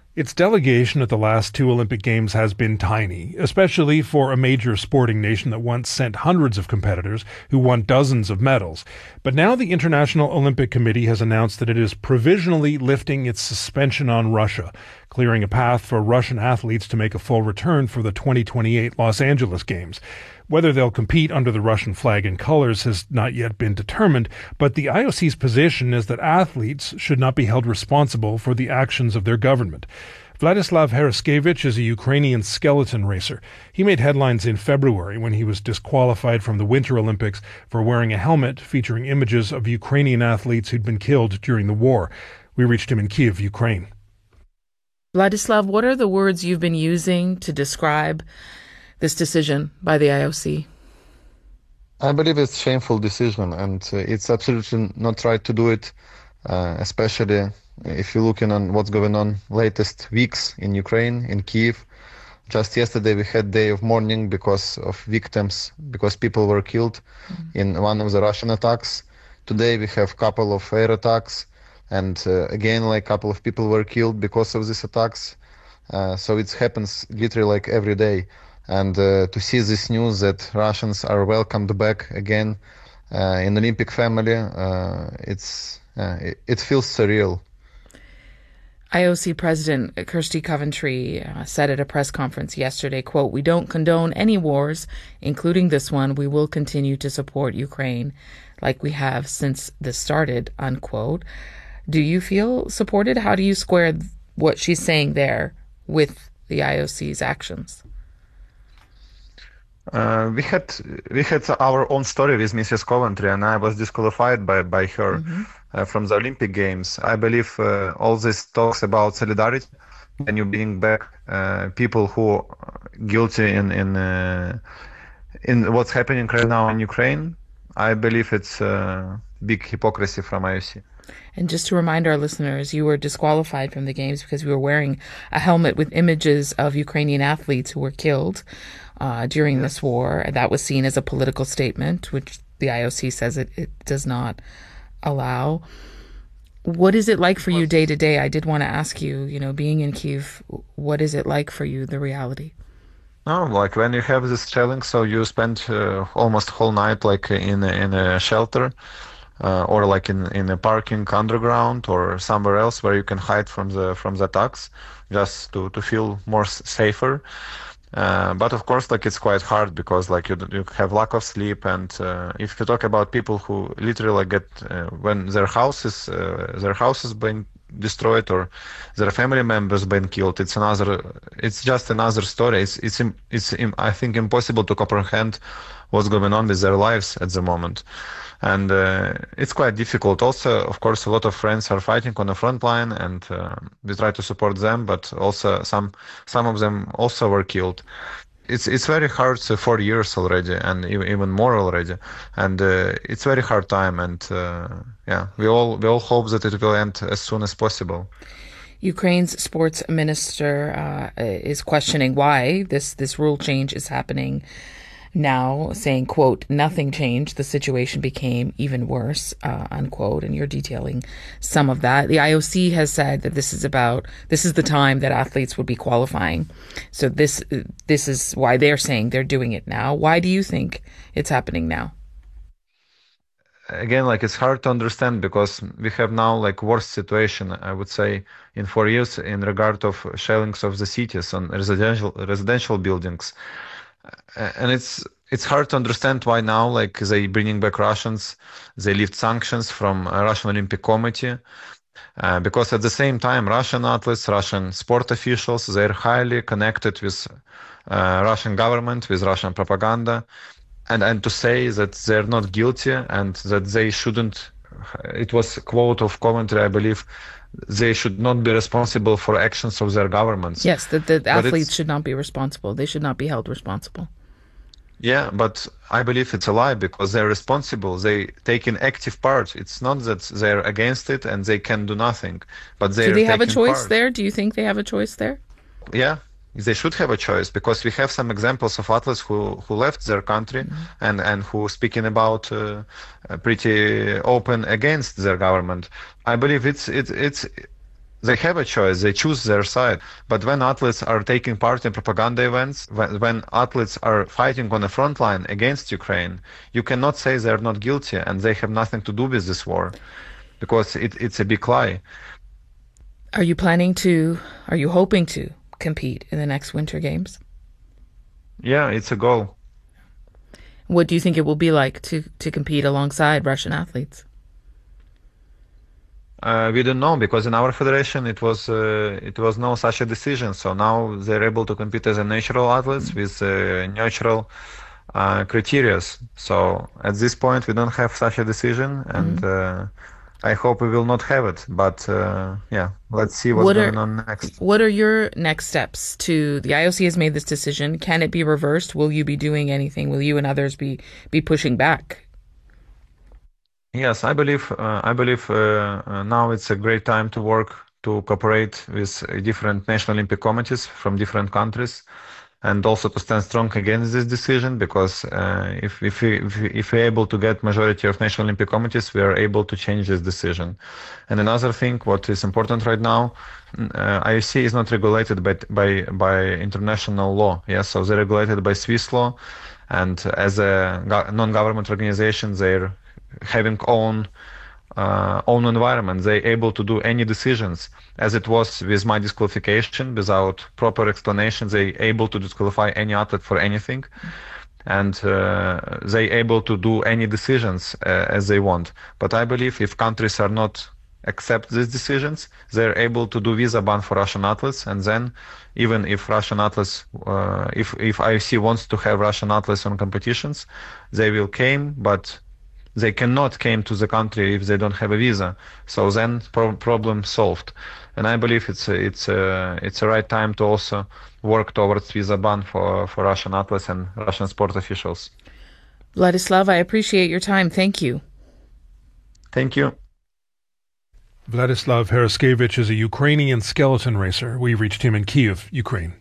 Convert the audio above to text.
Its delegation at the last two Olympic Games has been tiny, especially for a major sporting nation that once sent hundreds of competitors who won dozens of medals. But now the International Olympic Committee has announced that it is provisionally lifting its suspension on Russia, clearing a path for Russian athletes to make a full return for the 2028 Los Angeles Games. Whether they'll compete under the Russian flag and colors has not yet been determined, but the IOC's position is that athletes should not be held responsible for the actions of their government. Vladislav Heraskevich is a Ukrainian skeleton racer. He made headlines in February when he was disqualified from the Winter Olympics for wearing a helmet featuring images of Ukrainian athletes who'd been killed during the war. We reached him in Kyiv, Ukraine. Vladislav, what are the words you've been using to describe this decision by the IOC? I believe it's a shameful decision, and it's absolutely not right to do it, especially if you're looking on what's going on latest weeks in Ukraine, in Kyiv. Just yesterday we had day of mourning because of victims, because people were killed in one of the Russian attacks. Today we have a couple of air attacks, and again, like a couple of people were killed because of these attacks. So it happens literally like every day. And to see this news that Russians are welcomed back again in the Olympic family, it feels surreal. IOC President Kirsty Coventry said at a press conference yesterday, quote, "We don't condone any wars, including this one. We will continue to support Ukraine like we have since this started," unquote. Do you feel supported? How do you square what she's saying there with the IOC's actions? We had our own story with Mrs. Coventry, and I was disqualified by her from the Olympic Games. I believe all this talks about solidarity, and you bring back people who are guilty in what's happening right now in Ukraine. I believe it's big hypocrisy from IOC. And just to remind our listeners, you were disqualified from the Games because you were wearing a helmet with images of Ukrainian athletes who were killed during this war. That was seen as a political statement, which the IOC says it does not allow. What is it like for you day to day? I did want to ask you, being in Kyiv, what is it like for you, the reality? Oh, like when you have this challenge, so you spend almost whole night like in a shelter. Or like in a parking underground or somewhere else where you can hide from the attacks, just to feel more safer. But of course, like it's quite hard because like you have lack of sleep, and if you talk about people who literally like get when their house is being destroyed or their family members being killed, it's just another story. It's I think impossible to comprehend what's going on with their lives at the moment. And it's quite difficult. Also, of course, a lot of friends are fighting on the front line, and we try to support them. But also, some of them also were killed. It's very hard. 4 years already, and even more already. And it's very hard time. And we all hope that it will end as soon as possible. Ukraine's sports minister is questioning why this rule change is happening now, saying, quote, "Nothing changed. The situation became even worse," unquote. And you're detailing some of that. The IOC has said that this is the time that athletes would be qualifying. So this is why they're saying they're doing it now. Why do you think it's happening now? Again, like it's hard to understand because we have now like worst situation, I would say, in 4 years in regard of shellings of the cities on residential buildings. And it's hard to understand why now, like they bringing back Russians, they lift sanctions from Russian Olympic Committee, because at the same time, Russian athletes, Russian sport officials, they're highly connected with Russian government, with Russian propaganda, and to say that they're not guilty and that they shouldn't, it was a quote of Coventry, I believe, they should not be responsible for actions of their governments. Yes, the athletes should not be responsible. They should not be held responsible. Yeah, but I believe it's a lie because they're responsible. They take an active part. It's not that they're against it and they can do nothing, but they're Do they have a choice part. there? Do you think they have a choice there? Yeah, they should have a choice because we have some examples of athletes who left their country and who speaking about pretty open against their government. I believe They have a choice. They choose their side. But when athletes are taking part in propaganda events, when athletes are fighting on the front line against Ukraine, you cannot say they're not guilty and they have nothing to do with this war, because it's a big lie. Are you hoping to compete in the next Winter Games? Yeah, it's a goal. What do you think it will be like to compete alongside Russian athletes? We don't know, because in our federation it was no such a decision. So now they're able to compete as a natural athletes with natural criteria. So at this point we don't have such a decision, and I hope we will not have it. But yeah, let's see what's going on next. What are your next steps? The IOC has made this decision. Can it be reversed? Will you be doing anything? Will you and others be pushing back? Yes, I believe now it's a great time to work to cooperate with different national Olympic committees from different countries, and also to stand strong against this decision, because if we're able to get majority of national Olympic committees, we are able to change this decision. And another thing, what is important right now, IOC is not regulated by international law. Yes, so they're regulated by Swiss law, and as a non-government organization, they're having own environment. They're able to do any decisions, as it was with my disqualification. Without proper explanation, they're able to disqualify any athlete for anything, and they're able to do any decisions as they want. But I believe if countries are not accept these decisions, they're able to do visa ban for Russian athletes, and then even if Russian athletes, if IOC wants to have Russian athletes on competitions, they will came, but they cannot came to the country if they don't have a visa. So then problem solved. And I believe it's a right time to also work towards visa ban for Russian athletes and Russian sport officials. Vladislav, I appreciate your time. Thank you. Thank you. Vladislav Heraskevich is a Ukrainian skeleton racer. We reached him in Kyiv, Ukraine.